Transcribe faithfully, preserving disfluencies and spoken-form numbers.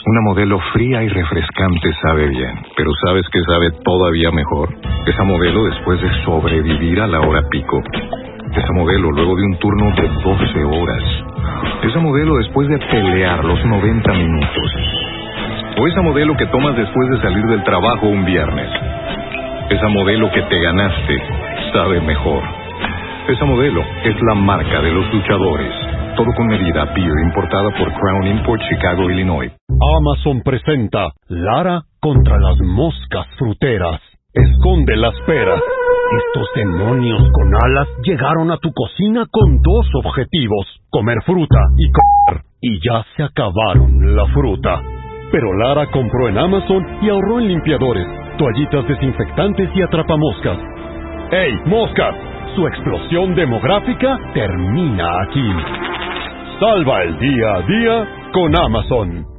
Una Modelo fría y refrescante sabe bien, pero ¿sabes qué sabe todavía mejor? Esa Modelo después de sobrevivir a la hora pico. Esa Modelo luego de un turno de doce horas. Esa Modelo después de pelear los noventa minutos. O esa Modelo que tomas después de salir del trabajo un viernes. Esa Modelo que te ganaste sabe mejor. Esa Modelo es la marca de los luchadores. Todo con medida, beer importada por Crown Import, Chicago, Illinois. Amazon presenta Lara contra las moscas fruteras. Esconde las peras. Estos demonios con alas llegaron a tu cocina con dos objetivos: comer fruta y comer. Y ya se acabaron la fruta. Pero Lara compró en Amazon y ahorró en limpiadores, toallitas desinfectantes y atrapamoscas. ¡Ey, moscas! Su explosión demográfica termina aquí. Salva el día a día con Amazon.